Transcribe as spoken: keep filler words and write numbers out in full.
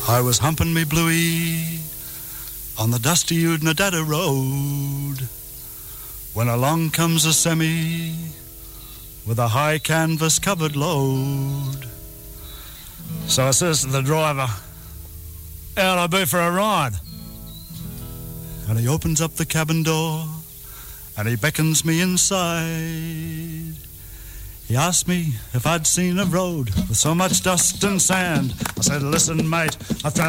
I was humping me bluey on the dusty Udnadada road when along comes a semi with a high canvas covered load. So I says to the driver, "How'd I be for a ride?" And he opens up the cabin door and he beckons me inside. He asked me if I'd seen a road with so much dust and sand. I said, "Listen, mate, I've traveled